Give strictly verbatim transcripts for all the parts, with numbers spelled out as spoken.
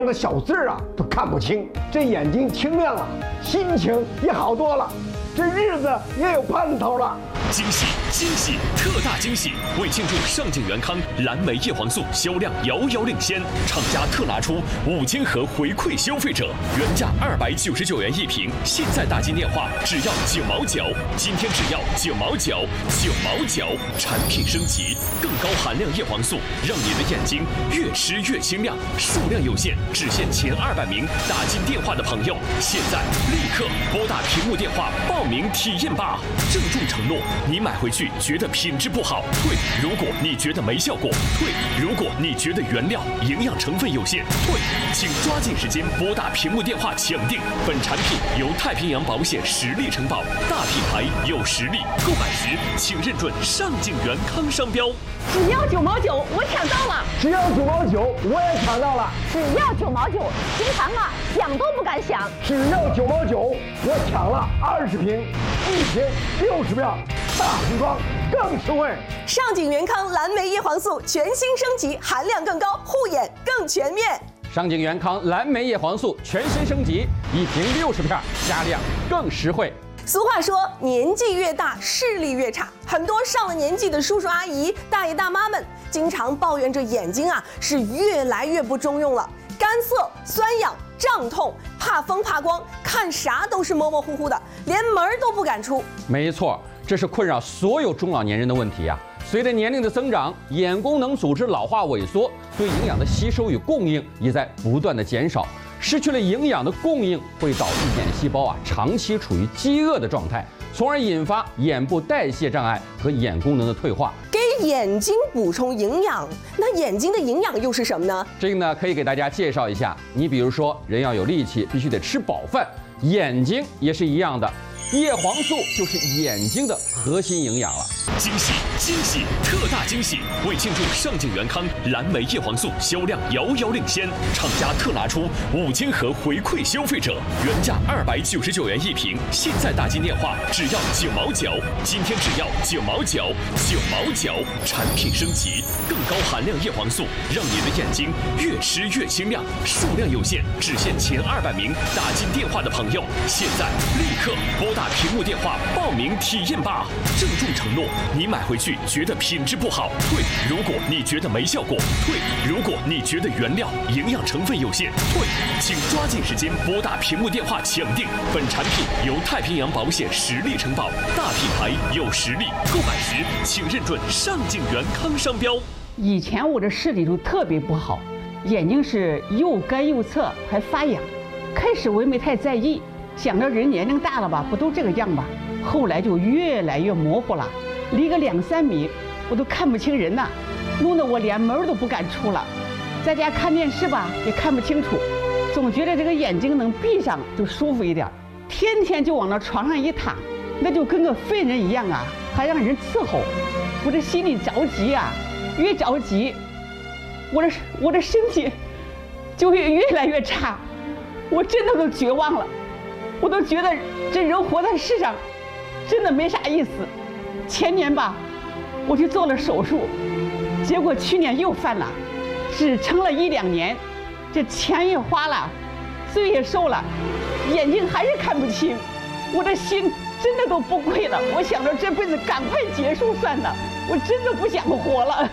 的小字啊都看不清，这眼睛清亮了，心情也好多了，这日子也有盼头了。 惊喜惊喜特大惊喜！为庆祝上景元康蓝莓叶黄素销量遥遥领先，厂家特拿出五千盒回馈消费者，原价二百九十九元一瓶，现在打进电话只要九毛九，今天只要九毛九，九毛九，产品升级，更高含量叶黄素，让你的眼睛越吃越清亮。数量有限，只限前二百名打进电话的朋友，现在立刻拨打屏幕电话报名体验吧！郑重承诺。你买回去觉得品质不好，退；如果你觉得没效果，退；如果你觉得原料营养成分有限，退。请抓紧时间拨打屏幕电话抢订。本产品由太平洋保险实力承保，大品牌有实力。购买时请认准上景元康商标。 只要九毛九，我抢到了！ 只要九毛九，我也抢到了！ 只要九毛九，平常啊想都不敢想。 只要九毛九，我抢了二十瓶，一瓶六十票。大瓶装更实惠， 上景元康蓝莓叶黄素全新升级，含量更高，护眼更全面。 上景元康蓝莓叶黄素全新升级，一瓶六十片，加量更实惠。 俗话说，年纪越大，视力越差。很多上了年纪的叔叔阿姨、大爷大妈们，经常抱怨着眼睛啊是越来越不中用了，干涩、酸痒、胀痛，怕风怕光，看啥都是模模糊糊的，连门都不敢出。 没错。这是困扰所有中老年人的问题啊！随着年龄的增长，眼功能组织老化萎缩，对营养的吸收与供应也在不断的减少。失去了营养的供应，会导致眼细胞啊长期处于饥饿的状态，从而引发眼部代谢障碍和眼功能的退化。 给眼睛补充营养，那眼睛的营养又是什么呢？ 这个呢，可以给大家介绍一下。你比如说，人要有力气，必须得吃饱饭，眼睛也是一样的。叶黄素就是眼睛的核心营养了。 惊喜惊喜特大惊喜！为庆祝上景元康蓝莓叶黄素销量遥遥领先，厂家特拿出五千盒回馈消费者，原价二百九十九元一瓶，现在打进电话只要九毛九，今天只要九毛九，九毛九，产品升级，更高含量叶黄素，让你的眼睛越吃越清亮。数量有限，只限前二百名打进电话的朋友，现在立刻拨打屏幕电话报名体验吧！郑重承诺，你买回去觉得品质不好，退；如果你觉得没效果，退；如果你觉得原料营养成分有限，退。请抓紧时间拨打屏幕电话抢订。本产品由太平洋保险实力承保，大品牌有实力。购买时请认准上景元康商标。 以前我的视力就特别不好，眼睛是又干又涩，还发痒。开始我也没太在意，想着人年龄大了吧，不都这个样吧。后来就越来越模糊了，离个两三米我都看不清人呐，弄得我连门都不敢出了。在家看电视吧也看不清楚，总觉得这个眼睛能闭上就舒服一点。天天就往那床上一躺，那就跟个废人一样啊，还让人伺候。我这心里着急啊，越着急，我的我的身体就越越来越差，我真的都绝望了。我都觉得这人活在世上真的没啥意思。前年吧我去做了手术，结果去年又犯了，只撑了一两年，这钱也花了，岁也瘦了，眼睛还是看不清，我的心真的都崩溃了。我想着这辈子赶快结束算了，我真的不想活了。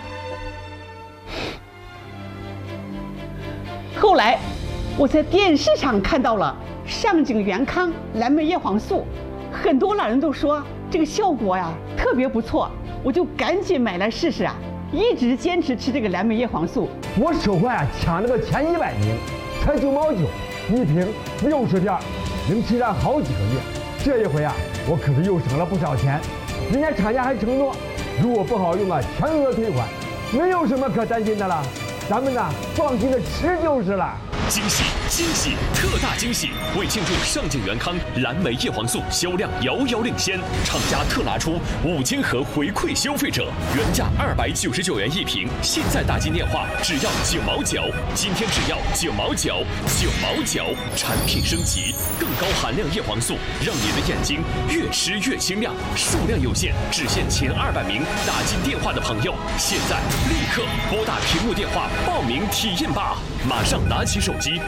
后来我在电视上看到了上景元康蓝莓叶黄素，很多老人都说这个效果呀特别不错，我就赶紧买来试试啊，一直坚持吃这个蓝莓叶黄素。 我手环啊抢那个前一百名，才九毛九一瓶，六十片，能吃上好几个月。这一回啊，我可是又省了不少钱。人家厂家还承诺，如果不好用啊，全额退款，没有什么可担心的了。咱们呢，放心的吃就是了。 惊喜惊喜特大惊喜！为庆祝上景元康蓝莓叶黄素销量遥遥领先，厂家特拿出五千盒回馈消费者，原价二百九十九元一瓶，现在打进电话只要九毛九，今天只要九毛九，九毛九，产品升级，更高含量叶黄素，让你的眼睛越吃越清亮。数量有限，只限前二百名打进电话的朋友，现在立刻拨打屏幕电话报名体验吧！马上拿起手机